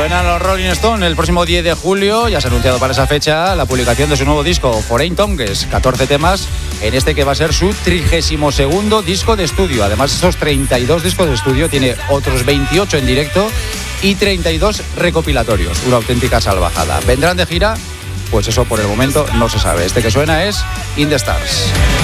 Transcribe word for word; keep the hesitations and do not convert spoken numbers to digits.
Suenan los Rolling Stones el próximo diez de julio. Ya se ha anunciado para esa fecha la publicación de su nuevo disco, Foreign Tongues, catorce temas, en este que va a ser su trigésimo segundo disco de estudio. Además, estos treinta y dos discos de estudio tiene otros veintiocho en directo y treinta y dos recopilatorios. Una auténtica salvajada. ¿Vendrán de gira? Pues eso por el momento no se sabe. Este que suena es In the Stars.